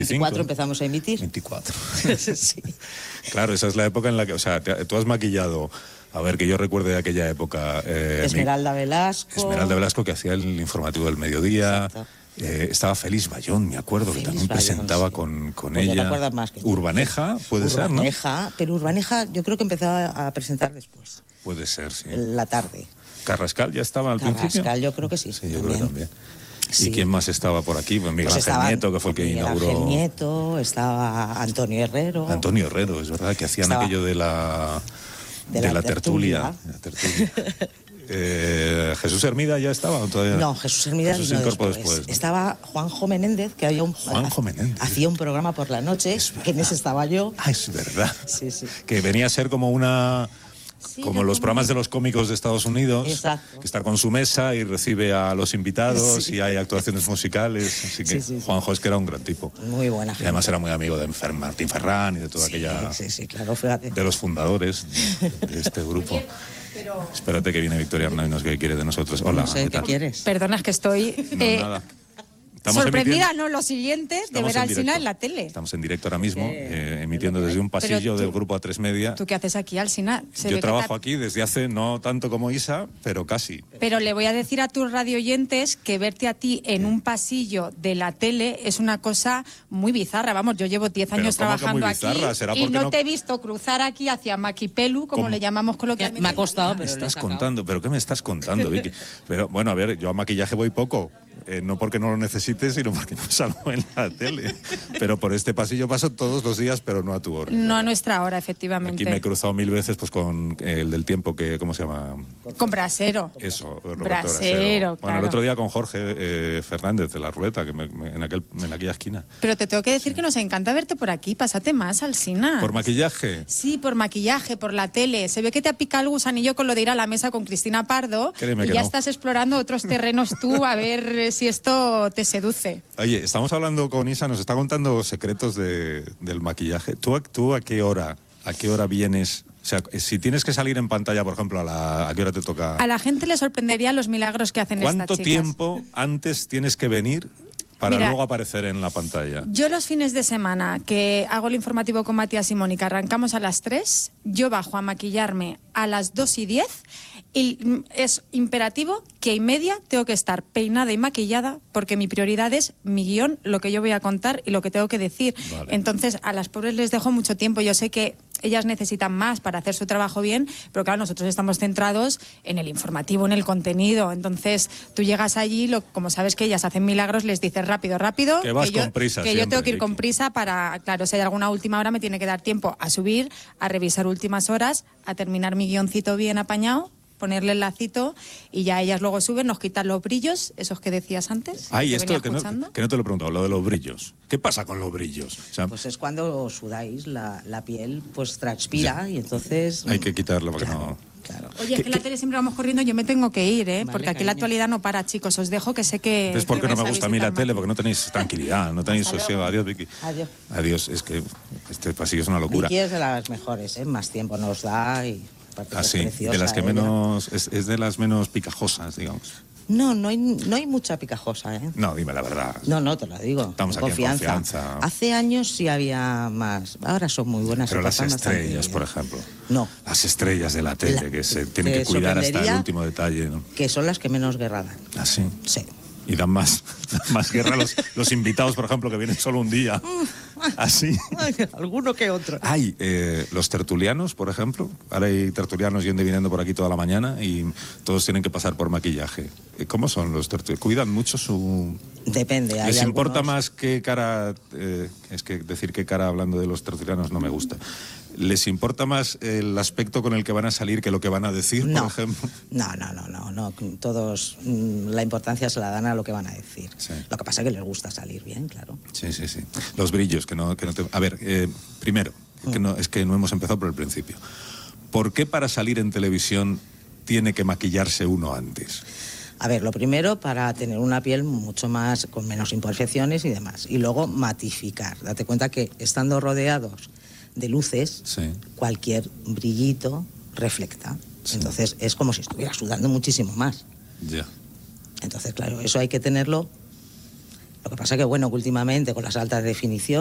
24 empezamos a emitir. 24. Sí. Claro, esa es la época en la que, o sea, tú has maquillado, a ver, que yo recuerde de aquella época. Esmeralda Velasco. Que hacía el informativo del mediodía. Estaba Félix Bayón, me acuerdo, que también presentaba sí. con pues ella. ¿te acuerdas más que Urbaneja, puede ser, ¿no? Urbaneja, pero Urbaneja yo creo que empezaba a presentar después. Puede ser, sí. La tarde. ¿Carrascal ya estaba al principio? Carrascal yo creo que sí. Sí, yo creo que también. Sí. ¿Y quién más estaba por aquí? Pues Miguel Ángel Nieto, que fue el que inauguró. Miguel Ángel Nieto, estaba Antonio Herrero. Antonio Herrero, es verdad, que hacían aquello de la tertulia. ¿Jesús Hermida ya estaba o todavía? No, Jesús Hermida se incorporó después. ¿No? Estaba Juanjo Menéndez, que hacía un programa por la noche, que en ese estaba yo. Ah, es verdad. Sí. Que venía a ser como una... Sí, como los programas de los cómicos de Estados Unidos, exacto. Que está con su mesa y recibe a los invitados y hay actuaciones musicales. Así que Juanjo es que era un gran tipo. Muy buena gente. Y además era muy amigo de Martín Ferrán y de toda aquella... Sí, claro, fíjate. De los fundadores de este grupo. Espérate que viene Victoria Hernández, que quiere de nosotros. Hola. No sé, ¿qué quieres? Perdona, es que estoy... nada. Sorprendida, ¿no? Lo siguiente de ver a Alsina en la tele. Estamos en directo ahora mismo, emitiendo desde un pasillo del grupo A3 Media. ¿Tú qué haces aquí, Alsina? Yo trabajo aquí desde hace no tanto como Isa, pero casi. Pero le voy a decir a tus radioyentes que verte a ti en un pasillo de la tele es una cosa muy bizarra. Vamos, yo llevo 10 años trabajando aquí y no te he visto cruzar aquí hacia Maquipelu, como le llamamos coloquialmente. Me ha costado, pero ¿Qué me estás contando, Vicky? Pero bueno, a ver, yo a maquillaje voy poco. No porque no lo necesites, sino porque no salgo en la tele. Pero por este pasillo paso todos los días, pero no a tu hora. No a nuestra hora, efectivamente. Aquí me he cruzado 1000 veces pues con el del tiempo, que ¿cómo se llama? Con Brasero. Eso, Roberto Brasero. Bueno, claro. El otro día con Jorge Fernández de la Ruleta, que en aquella esquina. Pero te tengo que decir que nos encanta verte por aquí. Pásate más, Alsina. ¿Por maquillaje? Sí, por maquillaje, por la tele. Se ve que te ha picado el gusanillo con lo de ir a la mesa con Cristina Pardo. Créeme y que ya no. Estás explorando otros terrenos tú, a ver si esto te seduce. Oye, estamos hablando con Isa, nos está contando secretos del maquillaje. ¿Tú a qué hora vienes? O sea, si tienes que salir en pantalla, por ejemplo, ¿a qué hora te toca? A la gente le sorprendería los milagros que hacen estas chicas. ¿Cuánto tiempo antes tienes que venir para luego aparecer en la pantalla? Yo los fines de semana que hago el informativo con Matías y Mónica, arrancamos a las 3, yo bajo a maquillarme a las 2:10 y es imperativo que en media tengo que estar peinada y maquillada porque mi prioridad es mi guión, lo que yo voy a contar y lo que tengo que decir. Vale. Entonces a las pobres les dejo mucho tiempo. Yo sé que ellas necesitan más para hacer su trabajo bien, pero claro, nosotros estamos centrados en el informativo, en el contenido. Entonces tú llegas allí, como sabes que ellas hacen milagros, les dices rápido, que vas con prisa que siempre, yo tengo que ir con Vicky. prisa para, claro, si hay alguna última hora me tiene que dar tiempo a subir, a revisar últimas horas, a terminar mi guioncito bien apañado, ponerle el lacito y ya ellas luego suben, nos quitan los brillos, esos que decías antes. Ay, esto que no te lo he preguntado, lo de los brillos. ¿Qué pasa con los brillos? O sea, pues es cuando sudáis, la piel pues transpira y entonces... Hay que quitarlo porque claro, no... Claro. Oye, es que en la tele siempre vamos corriendo, yo me tengo que ir, Vale, porque aquí cariño. la actualidad no para, chicos, os dejo que sé que... Es porque que no me vais a gusta a mí la visitar tele, más. porque no tenéis tranquilidad, no tenéis sosiego. Adiós, Vicky. Adiós. Adiós, es que este pasillo es una locura. Vicky es de las mejores, más tiempo nos da y... Así, es preciosa, de las que ella. menos... Es de las menos picajosas, digamos. No hay mucha picajosa, ¿eh? No, dime la verdad. No, te lo digo. Estamos con aquí en confianza. Hace años sí había más. Ahora son muy buenas. Pero se las pasan bastante estrellas, bien. por ejemplo. No. Las estrellas de la tele, que se tienen que cuidar hasta el sorprendería último detalle, ¿no? Que son las que menos guerra dan. ¿Ah, sí? Sí. Y dan más guerra los invitados, por ejemplo, que vienen solo un día. Así. Alguno que otro. Hay los tertulianos, por ejemplo. Ahora hay tertulianos yendo y viniendo por aquí toda la mañana y todos tienen que pasar por maquillaje. ¿Cómo son los tertulianos? ¿Cuidan mucho su...? Depende. ¿Les importa más qué cara... es que decir qué cara hablando de los tertulianos no me gusta. ¿Les importa más el aspecto con el que van a salir que lo que van a decir, por ejemplo? No. Todos la importancia se la dan a lo que van a decir. Sí. Lo que pasa es que les gusta salir bien, claro. Sí. Los brillos, que no te... A ver, primero, es que no hemos empezado por el principio. ¿Por qué para salir en televisión tiene que maquillarse uno antes? A ver, lo primero, para tener una piel mucho más, con menos imperfecciones y demás. Y luego, matificar. Date cuenta que estando rodeados de luces, sí, cualquier brillito reflecta. Sí. Entonces, es como si estuviera sudando muchísimo más. Ya. Entonces, claro, eso hay que tenerlo Lo que pasa que, bueno, que últimamente con las altas definiciones